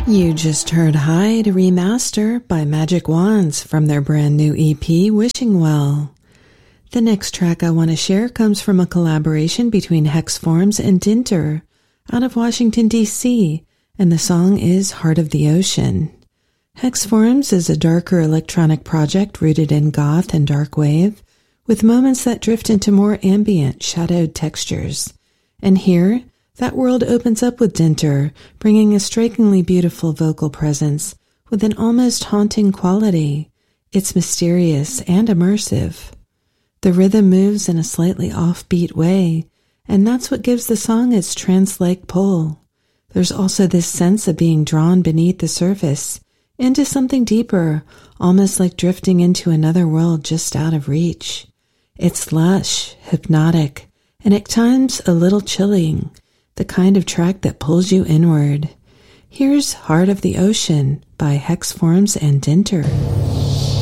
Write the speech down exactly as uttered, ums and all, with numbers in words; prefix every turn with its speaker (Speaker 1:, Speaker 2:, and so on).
Speaker 1: You just heard Hide Remaster by Magic Wands from their brand new E P, Wishing Well. The next track I want to share comes from a collaboration between Hex Forms and Dinter out of Washington, D C, and the song is Heart of the Ocean. Hex Forms is a darker electronic project rooted in goth and dark wave, with moments that drift into more ambient, shadowed textures. And here, that world opens up with Dinter, bringing a strikingly beautiful vocal presence with an almost haunting quality. It's mysterious and immersive. The rhythm moves in a slightly offbeat way, and that's what gives the song its trance-like pull. There's also this sense of being drawn beneath the surface, into something deeper, almost like drifting into another world just out of reach. It's lush, hypnotic, and at times a little chilling, the kind of track that pulls you inward. Here's Heart of the Ocean by Hex Forms and Dinter.